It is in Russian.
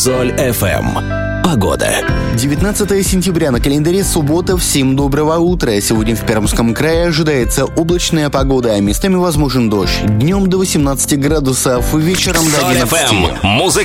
Соль FM. Погода. 19 сентября на календаре, суббота. Всем доброго утра. Сегодня в Пермском крае ожидается облачная погода, а местами возможен дождь. Днем до 18 градусов, вечером до 11. Соль FM.